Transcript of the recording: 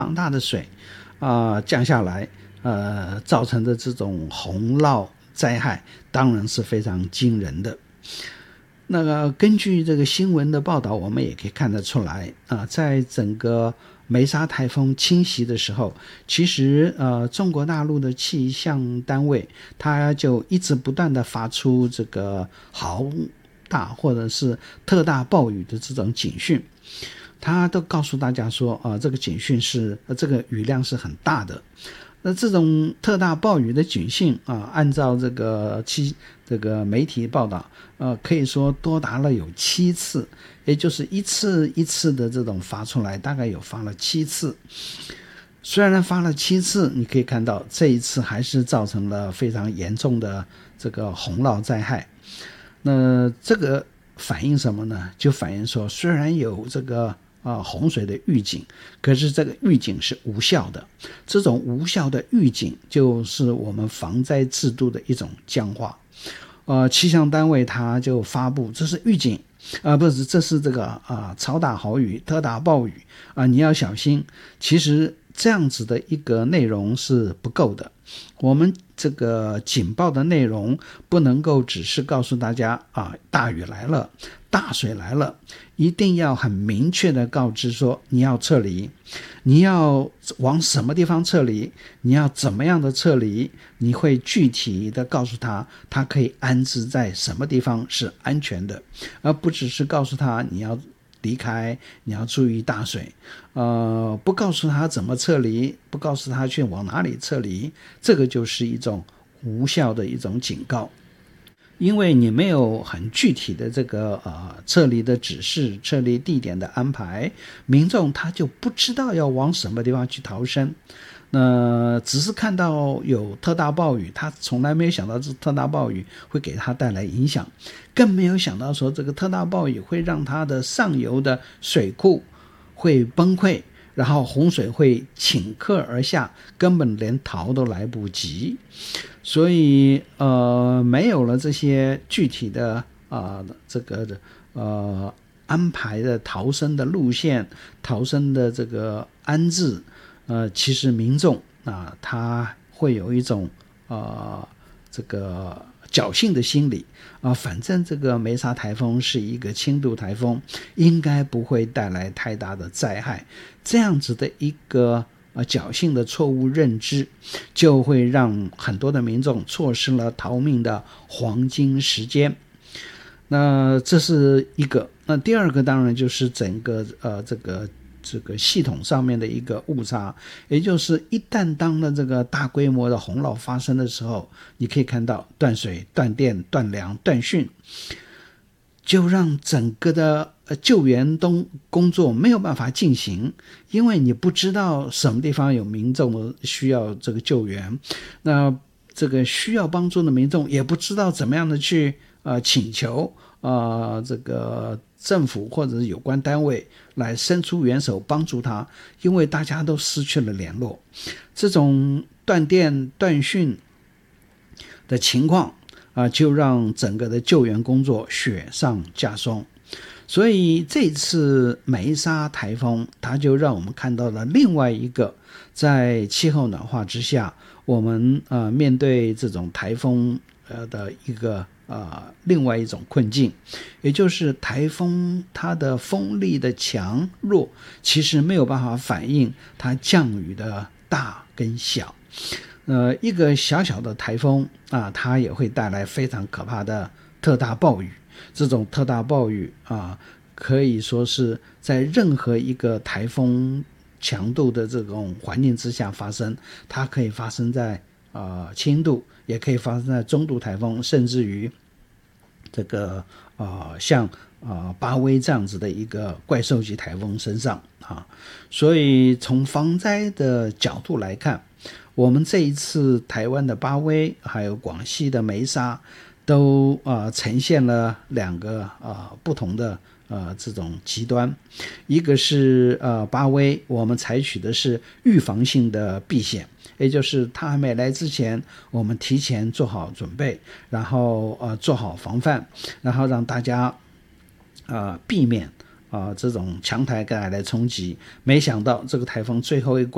庞大的水降下来，造成的这种洪涝灾害当然是非常惊人的。那个根据这个新闻的报道，我们也可以看得出来在整个梅沙台风侵袭的时候，其实中国大陆的气象单位它就一直不断的发出这个豪大或者是特大暴雨的这种警讯，他都告诉大家说这个警讯是这个雨量是很大的。那这种特大暴雨的警讯按照这个媒体报道可以说多达了有7次，也就是一次一次的这种发出来，大概有发了7次。虽然发了7次，你可以看到这一次还是造成了非常严重的这个洪涝灾害。那这个反映什么呢？就反映说虽然有这个洪水的预警，可是这个预警是无效的。这种无效的预警就是我们防灾制度的一种僵化。气象单位它就发布这是预警不是，这是这个超大豪雨特大暴雨你要小心。其实这样子的一个内容是不够的。我们这个警报的内容不能够只是告诉大家大雨来了，大水来了，一定要很明确的告知说你要撤离，你要往什么地方撤离，你要怎么样的撤离，你会具体的告诉他可以安置在什么地方是安全的，而不只是告诉他你要离开，你要注意大水不告诉他怎么撤离，不告诉他去往哪里撤离，这个就是一种无效的一种警告。因为你没有很具体的这个撤离的指示，撤离地点的安排，民众他就不知道要往什么地方去逃生。那只是看到有特大暴雨，他从来没有想到这特大暴雨会给他带来影响，更没有想到说这个特大暴雨会让他的上游的水库会崩溃，然后洪水会顷刻而下，根本连逃都来不及。所以没有了这些具体的这个安排的逃生的路线，逃生的这个安置其实民众他会有一种这个侥幸的心理反正这个梅沙台风是一个轻度台风，应该不会带来太大的灾害，这样子的一个侥幸的错误认知，就会让很多的民众错失了逃命的黄金时间。那这是一个。那第二个当然就是整个这个系统上面的一个误差，也就是一旦当了这个大规模的洪涝发生的时候，你可以看到断水、断电、断粮、断讯，就让整个的救援工作没有办法进行，因为你不知道什么地方有民众需要这个救援，那这个需要帮助的民众也不知道怎么样的去请求这个政府或者是有关单位来伸出援手帮助他，因为大家都失去了联络。这种断电断讯的情况就让整个的救援工作雪上加霜。所以这次梅沙台风它就让我们看到了另外一个在气候暖化之下，我们面对这种台风的一个另外一种困境，也就是台风它的风力的强弱其实没有办法反映它降雨的大跟小。一个小小的台风它也会带来非常可怕的特大暴雨。这种特大暴雨可以说是在任何一个台风强度的这种环境之下发生，它可以发生在轻度，也可以发生在中度台风，甚至于这个像巴威这样子的一个怪兽级台风身上所以从防灾的角度来看，我们这一次台湾的巴威还有广西的梅沙都呈现了两个不同的这种极端。一个是巴威，我们采取的是预防性的避险，也就是它还没来之前，我们提前做好准备，然后做好防范，然后让大家避免这种强台带来的冲击。没想到这个台风最后一关